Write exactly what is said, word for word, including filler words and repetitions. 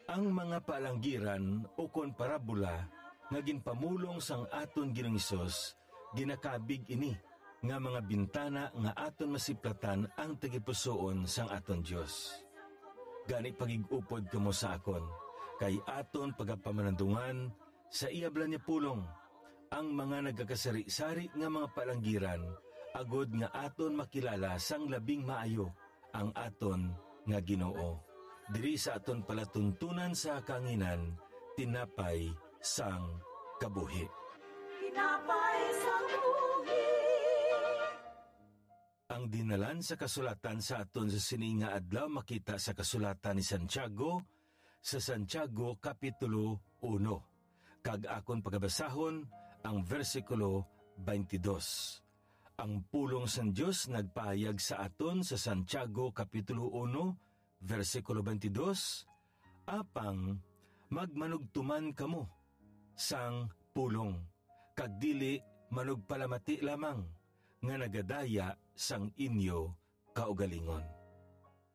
Ang mga palanggiran o kon parabola nga ginpamulong sang aton Ginoong Hesus ginakabig ini nga mga bintana nga aton masiplatan ang tagipusoon sang aton Dios. Gani pagigupod kamo sa akon kay aton pagapamanandungan sa iyabla niya pulong ang mga nagkakasari-sari nga mga palanggiran agod nga aton makilala sang labing maayo ang aton nga Ginoo. Diri sa aton palatuntunan sa kanginan, tinapay sang kabuhi. Tinapay sang kabuhi. Ang dinalan sa kasulatan sa aton sa sininga adlaw makita sa kasulatan ni Santiago sa Santiago Kapitulo one. Kag akon pagabasahon ang versikulo twenty-two. Ang pulong sang Dios nagpahayag sa aton sa Santiago Kapitulo one, versikulo twenty-two, apang magmanugtuman kamo sang pulong, kag dili manugpalamati lamang nga nagadaya sang inyo kaugalingon.